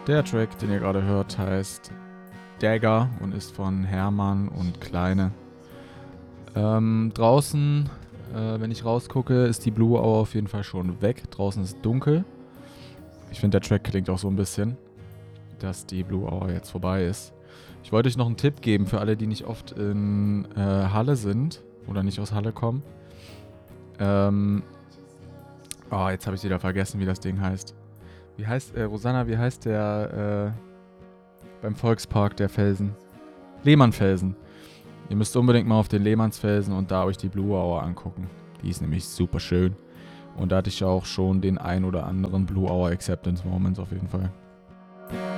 Der Track, den ihr gerade hört, heißt Dagger und ist von Hermann und Kleine. Draußen, wenn ich rausgucke, ist die Blue Hour auf jeden Fall schon weg. Draußen ist es dunkel. Ich finde, der Track klingt auch so ein bisschen, dass die Blue Hour jetzt vorbei ist. Ich wollte euch noch einen Tipp geben für alle, die nicht oft in Halle sind oder nicht aus Halle kommen. Jetzt habe ich wieder vergessen, wie das Ding heißt. Rosanna, wie heißt der beim Volkspark der Felsen? Lehmannfelsen. Ihr müsst unbedingt mal auf den Lehmannsfelsen und da euch die Blue Hour angucken. Die ist nämlich super schön. Und da hatte ich auch schon den ein oder anderen Blue Hour Acceptance Moments auf jeden Fall.